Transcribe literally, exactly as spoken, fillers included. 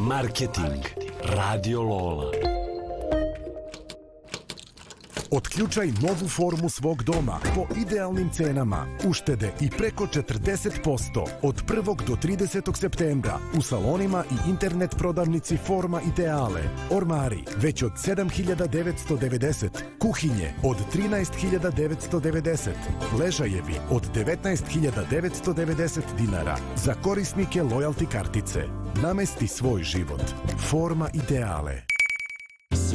Marketing. Radio Lola. Otključaj novu formu svog doma po idealnim cenama. Uštede i preko četrdeset posto od prvog do tridesetog septembra u salonima i internet prodavnici Forma Ideale. Ormari već od sedam hiljada devetsto devedeset, kuhinje od trinaest hiljada devetsto devedeset, ležajevi od devetnaest hiljada devetsto devedeset dinara za korisnike lojalty kartice. Namesti svoj život. Forma Ideale.